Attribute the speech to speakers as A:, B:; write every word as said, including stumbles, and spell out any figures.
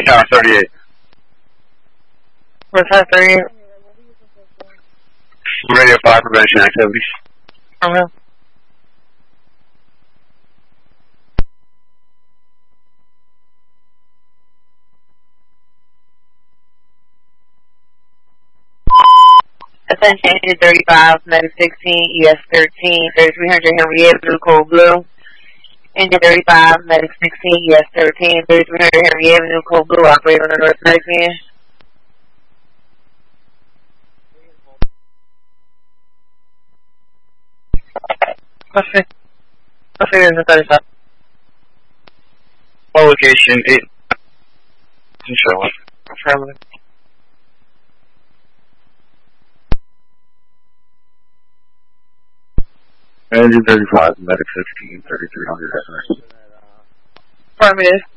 A: Tower thirty-eight.
B: What's that, thirty-eight?
A: Radio five prevention activities.
B: Okay. Attention, engine thirty-five, medic sixteen, E S thirteen, thirty-three hundred Henry Avenue, Code Blue. Engine thirty-five, medic sixteen, E S thirteen, thirty-three hundred Henry Avenue, Code Blue, operator on the North Medic van. What's it? What's it in the thirty-five?
A: All location eight. Charlotte.
B: Charlotte.
A: Engine thirty-five, medic sixteen, thirty-three hundred.
B: Affirmative.